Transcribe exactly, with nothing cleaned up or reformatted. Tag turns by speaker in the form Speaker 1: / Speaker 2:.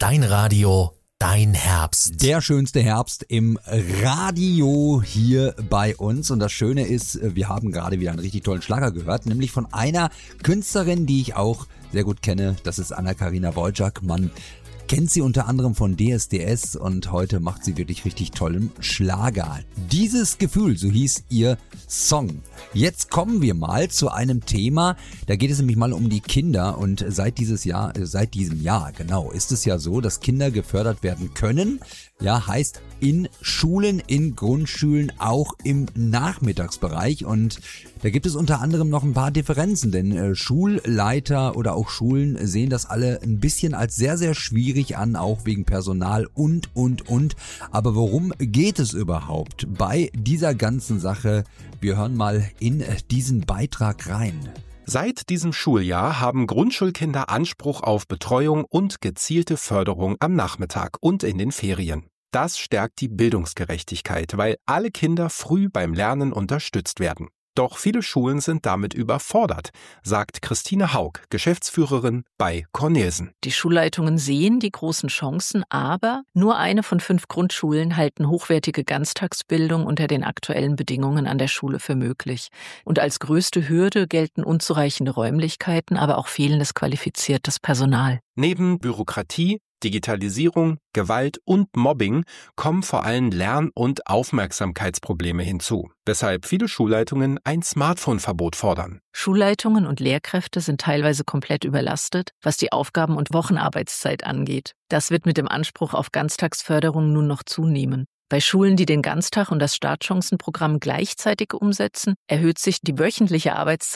Speaker 1: Dein Radio, dein Herbst.
Speaker 2: Der schönste Herbst im Radio hier bei uns. Und das Schöne ist, wir haben gerade wieder einen richtig tollen Schlager gehört, nämlich von einer Künstlerin, die ich auch sehr gut kenne. Das ist Anna-Karina Wojcik. Man kennt sie unter anderem von D S D S und heute macht sie wirklich richtig tollen Schlager. Dieses Gefühl, so hieß ihr Song. Jetzt kommen wir mal zu einem Thema, da geht es nämlich mal um die Kinder und seit dieses Jahr, seit diesem Jahr, genau, ist es ja so, dass Kinder gefördert werden können. Ja, heißt in Schulen, in Grundschulen, auch im Nachmittagsbereich. Und da gibt es unter anderem noch ein paar Differenzen, denn äh, Schulleiter oder auch Schulen sehen das alle ein bisschen als sehr, sehr schwierig an, auch wegen Personal und, und, und. Aber worum geht es überhaupt bei dieser ganzen Sache? Wir hören mal in diesen Beitrag rein.
Speaker 3: Seit diesem Schuljahr haben Grundschulkinder Anspruch auf Betreuung und gezielte Förderung am Nachmittag und in den Ferien. Das stärkt die Bildungsgerechtigkeit, weil alle Kinder früh beim Lernen unterstützt werden. Doch viele Schulen sind damit überfordert, sagt Christine Haug, Geschäftsführerin bei Cornelsen.
Speaker 4: Die Schulleitungen sehen die großen Chancen, aber nur eine von fünf Grundschulen halten hochwertige Ganztagsbildung unter den aktuellen Bedingungen an der Schule für möglich. Und als größte Hürde gelten unzureichende Räumlichkeiten, aber auch fehlendes qualifiziertes Personal.
Speaker 3: Neben Bürokratie, Digitalisierung, Gewalt und Mobbing kommen vor allem Lern- und Aufmerksamkeitsprobleme hinzu, weshalb viele Schulleitungen ein Smartphone-Verbot fordern.
Speaker 4: Schulleitungen und Lehrkräfte sind teilweise komplett überlastet, was die Aufgaben- und Wochenarbeitszeit angeht. Das wird mit dem Anspruch auf Ganztagsförderung nun noch zunehmen. Bei Schulen, die den Ganztag und das Startchancenprogramm gleichzeitig umsetzen, erhöht sich die wöchentliche Arbeitszeit